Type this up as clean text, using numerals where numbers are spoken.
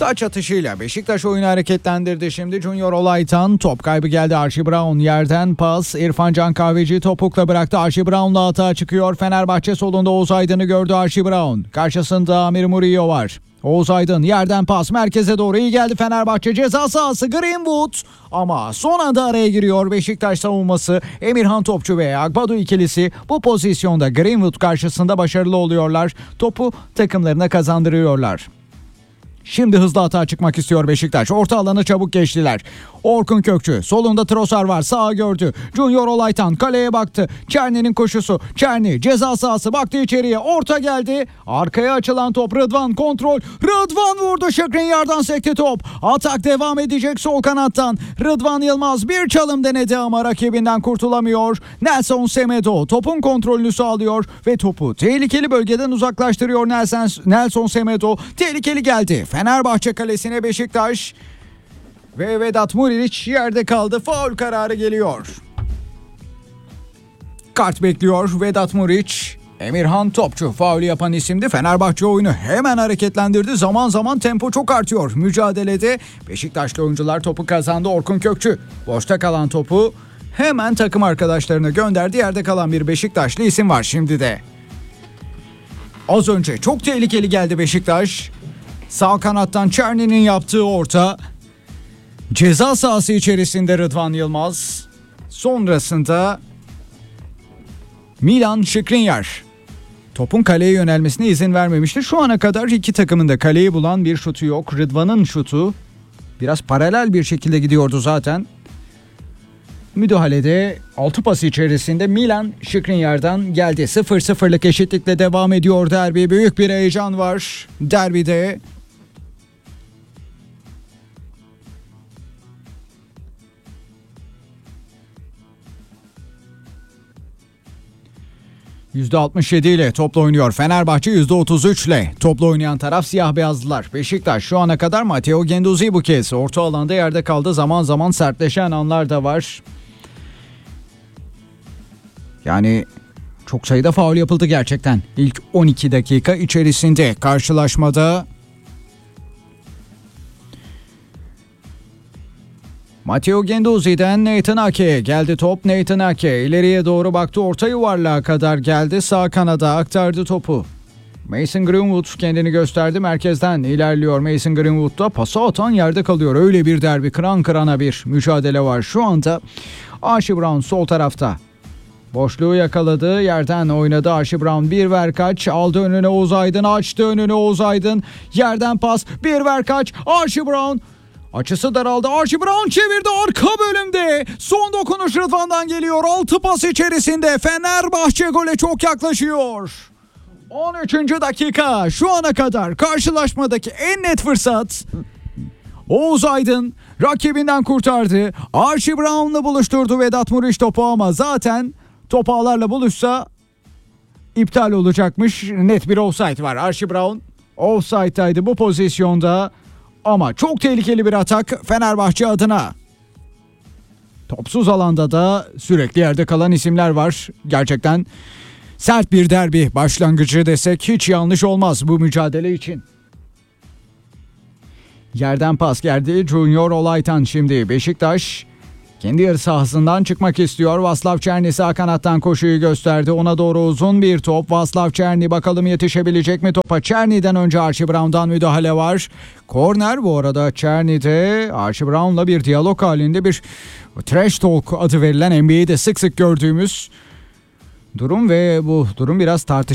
Taç atışıyla Beşiktaş oyunu hareketlendirdi. Şimdi Junior Olaytan top kaybı geldi. Archie Brown yerden pas. İrfan Can Kahveci topukla bıraktı. Archie Brown'la atağa çıkıyor. Fenerbahçe solunda Oğuz Aydın'ı gördü Archie Brown. Karşısında Amir Murillo var. Oğuz Aydın yerden pas merkeze doğru iyi geldi Fenerbahçe ceza sahası Greenwood ama son anda araya giriyor Beşiktaş savunması. Emirhan Topçu ve Agbadu ikilisi bu pozisyonda Greenwood karşısında başarılı oluyorlar. Topu takımlarına kazandırıyorlar. Şimdi hızlı atağa çıkmak istiyor Beşiktaş. Orta alanı çabuk geçtiler. Orkun Kökçü. Solunda Trossard var. Sağa gördü. Junior Olaytan kaleye baktı. Çerni'nin koşusu. Çerni ceza sahası baktı içeriye. Orta geldi. Arkaya açılan top. Rıdvan kontrol. Rıdvan vurdu. Skriniar'dan sekti top. Atak devam edecek sol kanattan. Rıdvan Yılmaz bir çalım denedi ama rakibinden kurtulamıyor. Nelson Semedo topun kontrolünü sağlıyor ve topu tehlikeli bölgeden uzaklaştırıyor Nelson Semedo. Tehlikeli geldi. Fenerbahçe kalesine Beşiktaş ve Vedat Muriç yerde kaldı. Faul kararı geliyor. Kart bekliyor Vedat Muriç. Emirhan Topçu faulü yapan isimdi. Fenerbahçe oyunu hemen hareketlendirdi. Zaman zaman tempo çok artıyor. Mücadelede Beşiktaşlı oyuncular topu kazandı. Orkun Kökçü boşta kalan topu hemen takım arkadaşlarına gönderdi. Yerde kalan bir Beşiktaşlı isim var şimdi de. Az önce çok tehlikeli geldi Beşiktaş. Sağ kanattan Çerni'nin yaptığı orta. Ceza sahası içerisinde Rıdvan Yılmaz. Sonrasında Milan Skriniar. Topun kaleye yönelmesine izin vermemişti. Şu ana kadar iki takımın da kaleyi bulan bir şutu yok. Rıdvan'ın şutu biraz paralel bir şekilde gidiyordu zaten. Müdahalede 6 pas içerisinde Milan Skriniar'dan geldi. 0-0'lık eşitlikle devam ediyor derbi. Büyük bir heyecan var derbide. %67 ile topla oynuyor. Fenerbahçe %33 ile topla oynayan taraf siyah beyazlılar. Beşiktaş şu ana kadar Matteo Guendouzi bu kez orta alanda yerde kaldı. Zaman zaman sertleşen anlar da var. Yani çok sayıda faul yapıldı gerçekten. İlk 12 dakika içerisinde karşılaşmada. Matteo Guendouzi'den Nathan Ake'ye geldi top. Nathan Ake ileriye doğru baktı. Orta yuvarlığa kadar geldi. Sağ kanada aktardı topu. Mason Greenwood kendini gösterdi. Merkezden ilerliyor. Mason Greenwood da pası atan yerde kalıyor. Öyle bir derbi. Kıran kırana bir mücadele var. Şu anda Archie Brown sol tarafta. Boşluğu yakaladı. Yerden oynadı Archie Brown. Bir ver kaç. Aldı önüne Oğuz Aydın. Açtı önüne Oğuz Aydın. Yerden pas. Bir ver kaç. Archie Brown. Açısı daraldı. Archie Brown çevirdi arka bölümde. Son dokunuş Rıdvan'dan geliyor. 6 pas içerisinde Fenerbahçe gole çok yaklaşıyor. 13. dakika. Şu ana kadar karşılaşmadaki en net fırsat. Oğuz Aydın rakibinden kurtardı. Archie Brown'la buluşturdu Vedat Muriç topu ama zaten top ağlarla buluşsa iptal olacakmış. Net bir offside var. Archie Brown offside'daydı bu pozisyonda. Ama çok tehlikeli bir atak Fenerbahçe adına. Topsuz alanda da sürekli yerde kalan isimler var. Gerçekten sert bir derbi başlangıcı desek hiç yanlış olmaz bu mücadele için. Yerden pas geldi. Junior Olaytan şimdi Beşiktaş kendi yarı sahasından çıkmak istiyor. Vaslav Çerni sağ kanattan koşuyu gösterdi. Ona doğru uzun bir top. Vaslav Çerni bakalım yetişebilecek mi topa? Çerni'den önce Archie Brown'dan müdahale var. Korner bu arada Çerni'de Archie Brown'la bir diyalog halinde bir trash talk adı verilen NBA'de sık sık gördüğümüz durum ve bu durum biraz tartışılıyor.